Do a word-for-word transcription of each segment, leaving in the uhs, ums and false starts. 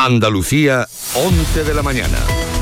Andalucía, once de la mañana.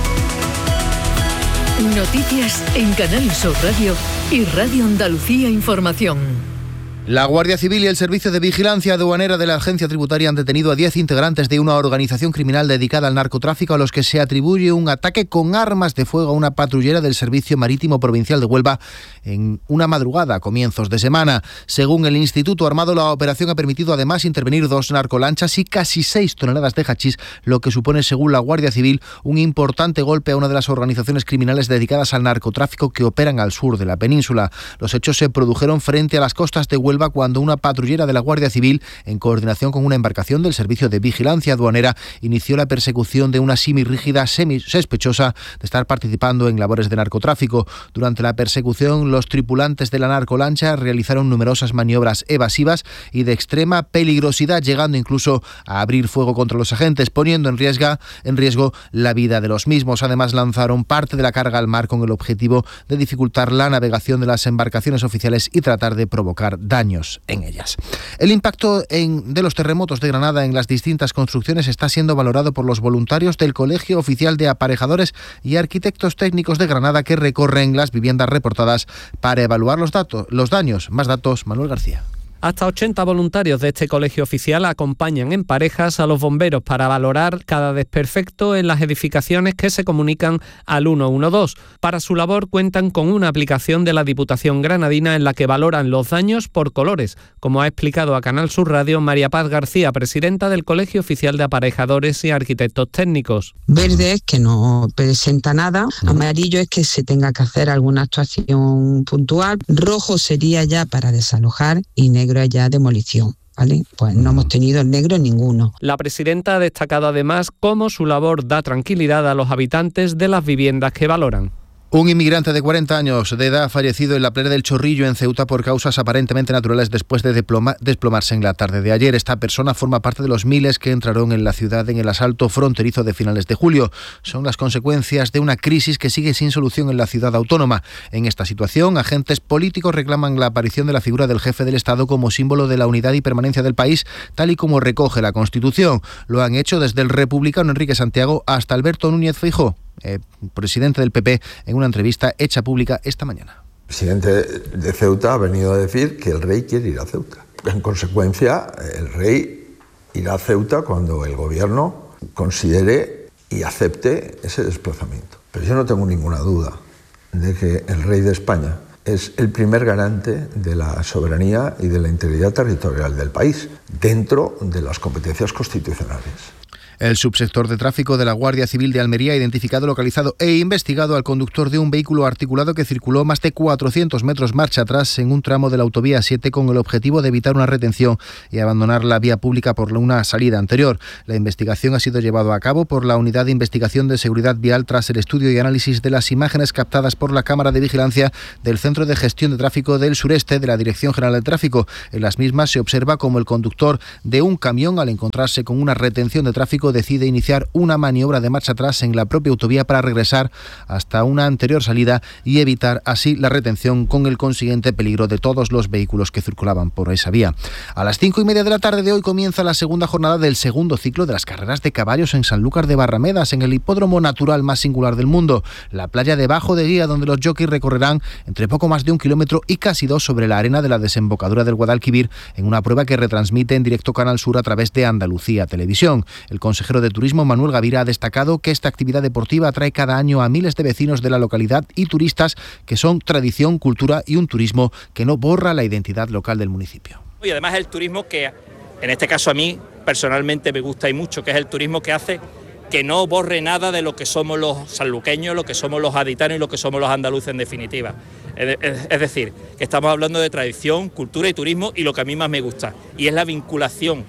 Noticias en Canal Sur Radio y Radio Andalucía Información. La Guardia Civil y el Servicio de Vigilancia Aduanera de la Agencia Tributaria han detenido a diez integrantes de una organización criminal dedicada al narcotráfico a los que se atribuye un ataque con armas de fuego a una patrullera del Servicio Marítimo Provincial de Huelva en una madrugada a comienzos de semana. Según el Instituto Armado, la operación ha permitido además intervenir dos narcolanchas y casi seis toneladas de hachís, lo que supone, según la Guardia Civil, un importante golpe a una de las organizaciones criminales dedicadas al narcotráfico que operan al sur de la península. Los hechos se produjeron frente a las costas de Huelva cuando una patrullera de la Guardia Civil, en coordinación con una embarcación del Servicio de Vigilancia Aduanera, inició la persecución de una semirrígida semi-sospechosa de estar participando en labores de narcotráfico. Durante la persecución, los tripulantes de la narcolancha realizaron numerosas maniobras evasivas y de extrema peligrosidad, llegando incluso a abrir fuego contra los agentes, poniendo en riesgo, en riesgo la vida de los mismos. Además, lanzaron parte de la carga al mar con el objetivo de dificultar la navegación de las embarcaciones oficiales y tratar de provocar daños en ellas. El impacto en, de los terremotos de Granada en las distintas construcciones está siendo valorado por los voluntarios del Colegio Oficial de Aparejadores y Arquitectos Técnicos de Granada, que recorren las viviendas reportadas para evaluar los datos, los daños. Más datos, Manuel García. Hasta ochenta voluntarios de este colegio oficial acompañan en parejas a los bomberos para valorar cada desperfecto en las edificaciones que se comunican al ciento doce. Para su labor cuentan con una aplicación de la Diputación Granadina en la que valoran los daños por colores, como ha explicado a Canal Sur Radio María Paz García, presidenta del Colegio Oficial de Aparejadores y Arquitectos Técnicos. Verde es que no presenta nada, amarillo es que se tenga que hacer alguna actuación puntual, rojo sería ya para desalojar y negro ya demolición, ¿vale? Pues no hemos tenido el negro en ninguno. La presidenta ha destacado además cómo su labor da tranquilidad a los habitantes de las viviendas que valoran. Un inmigrante de cuarenta años de edad ha fallecido en la playa del Chorrillo, en Ceuta, por causas aparentemente naturales después de diploma, desplomarse en la tarde de ayer. Esta persona forma parte de los miles que entraron en la ciudad en el asalto fronterizo de finales de julio. Son las consecuencias de una crisis que sigue sin solución en la ciudad autónoma. En esta situación, agentes políticos reclaman la aparición de la figura del jefe del Estado como símbolo de la unidad y permanencia del país, tal y como recoge la Constitución. Lo han hecho desde el republicano Enrique Santiago hasta Alberto Núñez Feijóo, Eh, presidente del P P, en una entrevista hecha pública esta mañana. El presidente de Ceuta ha venido a decir que el rey quiere ir a Ceuta. En consecuencia, el rey irá a Ceuta cuando el gobierno considere y acepte ese desplazamiento. Pero yo no tengo ninguna duda de que el rey de España es el primer garante de la soberanía y de la integridad territorial del país, dentro de las competencias constitucionales. El subsector de tráfico de la Guardia Civil de Almería ha identificado, localizado e investigado al conductor de un vehículo articulado que circuló más de cuatrocientos metros marcha atrás en un tramo de la autovía siete con el objetivo de evitar una retención y abandonar la vía pública por una salida anterior. La investigación ha sido llevada a cabo por la Unidad de Investigación de Seguridad Vial tras el estudio y análisis de las imágenes captadas por la Cámara de Vigilancia del Centro de Gestión de Tráfico del Sureste de la Dirección General de Tráfico. En las mismas se observa cómo el conductor de un camión, al encontrarse con una retención de tráfico, decide iniciar una maniobra de marcha atrás en la propia autovía para regresar hasta una anterior salida y evitar así la retención, con el consiguiente peligro de todos los vehículos que circulaban por esa vía. A las cinco y media de la tarde de hoy comienza la segunda jornada del segundo ciclo de las carreras de caballos en Sanlúcar de Barramedas, en el hipódromo natural más singular del mundo, la playa de Bajo de Guía, donde los jockeys recorrerán entre poco más de un kilómetro y casi dos sobre la arena de la desembocadura del Guadalquivir, en una prueba que retransmite en directo Canal Sur a través de Andalucía Televisión. El consejero de Turismo, Manuel Gavira, ha destacado que esta actividad deportiva atrae cada año a miles de vecinos de la localidad y turistas que son tradición, cultura y un turismo que no borra la identidad local del municipio. Y además el turismo que, en este caso a mí personalmente me gusta y mucho, que es el turismo que hace que no borre nada de lo que somos los sanluqueños, lo que somos los gaditanos y lo que somos los andaluces en definitiva. Es, es, es decir, que estamos hablando de tradición, cultura y turismo, y lo que a mí más me gusta, y es la vinculación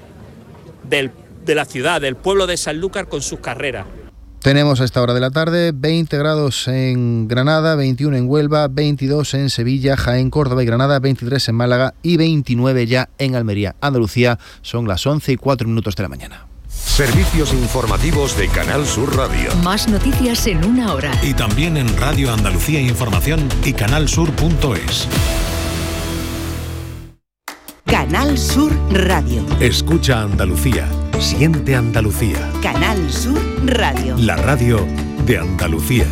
del de la ciudad, del pueblo de Sanlúcar con sus carreras. Tenemos a esta hora de la tarde veinte grados en Granada, veintiuno en Huelva, veintidós en Sevilla, Jaén, Córdoba y Granada, veintitrés en Málaga y veintinueve ya en Almería. Andalucía, son las once y cuatro minutos de la mañana. Servicios informativos de Canal Sur Radio. Más noticias en una hora. Y también en Radio Andalucía Información y canalsur punto es. Canal Sur Radio. Escucha Andalucía. Siente Andalucía. Canal Sur Radio. La radio de Andalucía.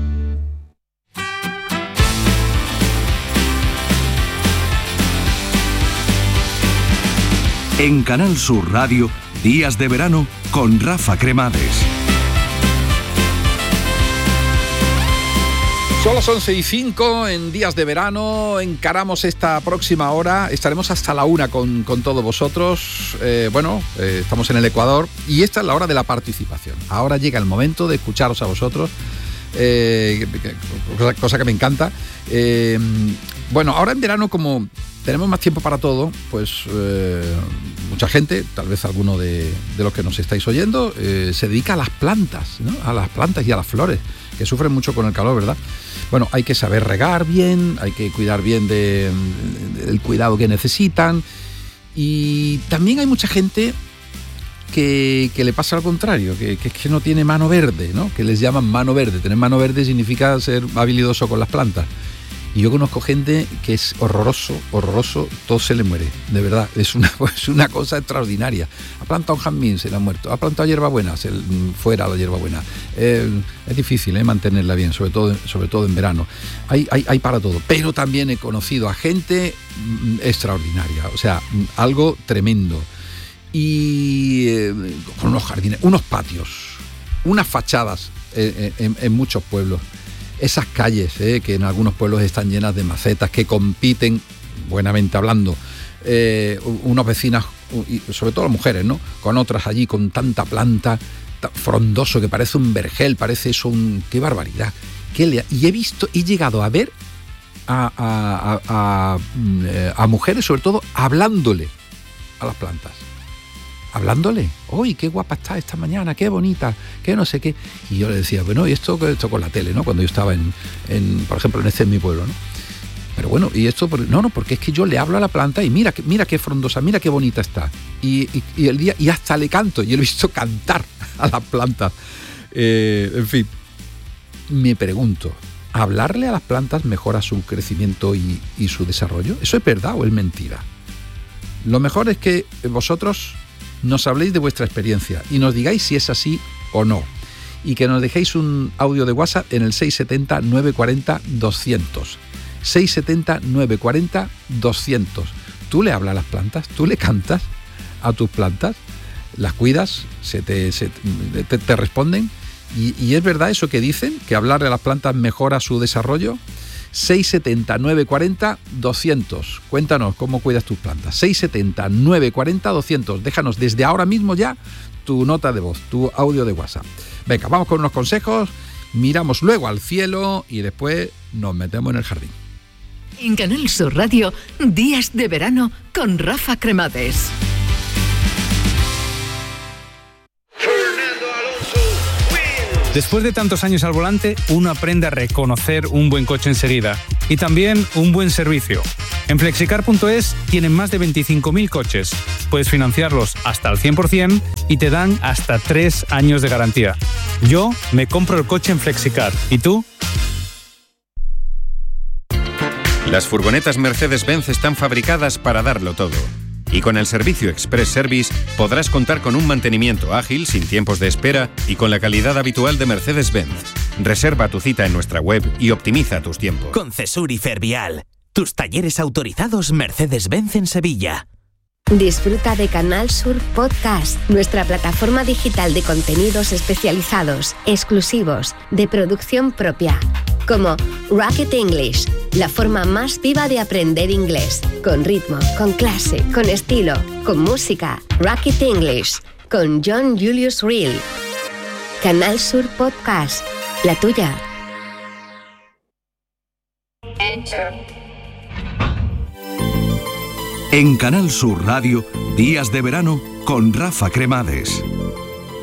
En Canal Sur Radio, Días de Verano con Rafa Cremades. Son las once y cinco en Días de Verano, encaramos esta próxima hora, estaremos hasta la una con, con todos vosotros. Eh, bueno, eh, estamos en el Ecuador y esta es la hora de la participación. Ahora llega el momento de escucharos a vosotros, eh, cosa, cosa que me encanta. Eh, bueno, ahora en verano, como tenemos más tiempo para todo, pues eh, mucha gente, tal vez alguno de, de los que nos estáis oyendo, eh, se dedica a las plantas, ¿no? A las plantas y a las flores, que sufren mucho con el calor, ¿verdad? Bueno, hay que saber regar bien, hay que cuidar bien de, de, del cuidado que necesitan. Y también hay mucha gente que, que le pasa al contrario, que, que, que no tiene mano verde, ¿no? Que les llaman mano verde. Tener mano verde significa ser habilidoso con las plantas. Y yo conozco gente que es horroroso, horroroso, todo se le muere, de verdad, es una, es una cosa extraordinaria. Ha plantado un jazmín, se le ha muerto, ha plantado hierbabuena, se, fuera la hierbabuena. Eh, es difícil eh, mantenerla bien, sobre todo, sobre todo en verano. Hay, hay, hay para todo, pero también he conocido a gente extraordinaria, o sea, algo tremendo. Y eh, con unos jardines, unos patios, unas fachadas eh, en, en muchos pueblos. Esas calles eh, que en algunos pueblos están llenas de macetas que compiten, buenamente hablando, eh, unas vecinas, y sobre todo las mujeres, ¿no? Con otras allí con tanta planta, tan frondoso que parece un vergel, parece eso un... ¡Qué barbaridad! ¿Qué le... Y he visto, he llegado a ver a, a, a, a, a mujeres, sobre todo, hablándole a las plantas. Hablándole, ¡uy, qué guapa está esta mañana, qué bonita, qué no sé qué! Y yo le decía, bueno, y esto, esto con la tele, ¿no? Cuando yo estaba en, en por ejemplo, en este en mi pueblo, ¿no? Pero bueno, y esto, no, no, porque es que yo le hablo a la planta y mira, mira qué frondosa, mira qué bonita está. Y, y, y el día, y hasta le canto, y yo le he visto cantar a las plantas. Eh, en fin, me pregunto, ¿hablarle a las plantas mejora su crecimiento y, y su desarrollo? ¿Eso es verdad o es mentira? Lo mejor es que vosotros nos habléis de vuestra experiencia y nos digáis si es así o no. Y que nos dejéis un audio de WhatsApp en el seis siete cero, nueve cuatro cero, doscientos. seis siete cero, nueve cuatro cero, doscientos. ¿Tú le hablas a las plantas? ¿Tú le cantas a tus plantas? ¿Las cuidas? ¿Se te, se te, te responden? ¿Y, ¿Y es verdad eso que dicen? ¿Que hablarle a las plantas mejora su desarrollo? seis siete cero, nueve cuatro cero, doscientos. Cuéntanos cómo cuidas tus plantas. seis siete cero, nueve cuatro cero, doscientos. Déjanos desde ahora mismo ya tu nota de voz, tu audio de WhatsApp. Venga, vamos con unos consejos, miramos luego al cielo y después nos metemos en el jardín. En Canal Sur Radio, Días de Verano con Rafa Cremades. Después de tantos años al volante, uno aprende a reconocer un buen coche enseguida y también un buen servicio. En flexicar punto es tienen más de veinticinco mil coches. Puedes financiarlos hasta al cien por ciento y te dan hasta tres años de garantía. Yo me compro el coche en Flexicar. ¿Y tú? Las furgonetas Mercedes-Benz están fabricadas para darlo todo. Y con el servicio Express Service podrás contar con un mantenimiento ágil, sin tiempos de espera y con la calidad habitual de Mercedes-Benz. Reserva tu cita en nuestra web y optimiza tus tiempos. Con Cesur y Fervial, tus talleres autorizados Mercedes-Benz en Sevilla. Disfruta de Canal Sur Podcast, nuestra plataforma digital de contenidos especializados, exclusivos, de producción propia. Como Rocket English, la forma más viva de aprender inglés, con ritmo, con clase, con estilo, con música. Rocket English, con John Julius Reel. Canal Sur Podcast, la tuya. En Canal Sur Radio, Días de Verano con Rafa Cremades.